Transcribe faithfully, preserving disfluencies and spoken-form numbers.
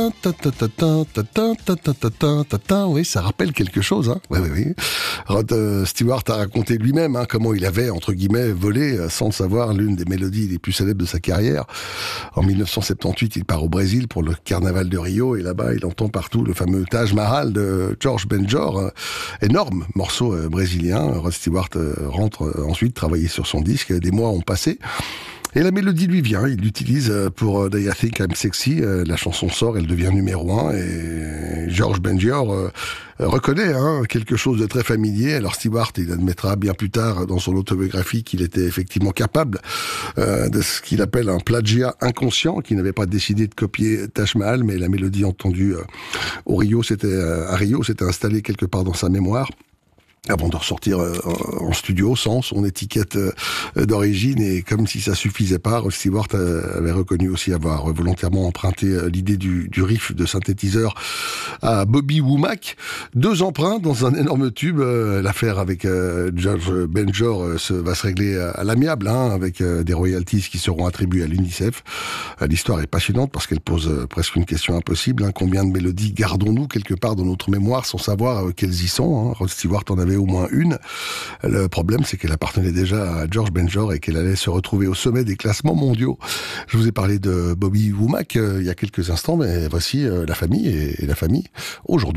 ta ta ta ta ta ta ta ta ta ta ta ta ta. Oui, ça rappelle quelque chose, hein. Oui, oui, oui. Rod euh, Stewart a raconté lui-même hein, comment il avait, entre guillemets, volé, euh, sans le savoir, l'une des mélodies les plus célèbres de sa carrière. En dix-neuf cent soixante-dix-huit, il part au Brésil pour le carnaval de Rio, et là-bas, il entend partout le fameux Taj Mahal de George Benjor, euh, énorme morceau euh, brésilien. Rod Stewart euh, rentre euh, ensuite travailler sur son disque, des mois ont passé. Et la mélodie lui vient, il l'utilise pour Do You Think I'm Sexy, la chanson sort, elle devient numéro un, et George Benjor euh, reconnaît hein, quelque chose de très familier. Alors Stewart, il admettra bien plus tard dans son autobiographie qu'il était effectivement capable euh, de ce qu'il appelle un plagiat inconscient, qu'il n'avait pas décidé de copier Taj Mahal, mais la mélodie entendue euh, au Rio, c'était, euh, à Rio, s'était installée quelque part dans sa mémoire, avant de ressortir euh, en studio sans son étiquette euh, d'origine, et comme si ça suffisait pas, Rod Stewart euh, avait reconnu aussi avoir volontairement emprunté euh, l'idée du, du riff de synthétiseur à Bobby Womack. Deux emprunts dans un énorme tube. Euh, l'affaire avec euh, George Benjor euh, se, va se régler à, à l'amiable, hein, avec euh, des royalties qui seront attribuées à l'UNICEF. Euh, l'histoire est passionnante parce qu'elle pose euh, presque une question impossible. Hein. Combien de mélodies gardons-nous quelque part dans notre mémoire sans savoir euh, qu'elles y sont, hein. Rod Stewart en avait au moins une. Le problème, c'est qu'elle appartenait déjà à George Benjor et qu'elle allait se retrouver au sommet des classements mondiaux. Je vous ai parlé de Bobby Womack euh, il y a quelques instants, mais voici euh, la famille et, et la famille aujourd'hui.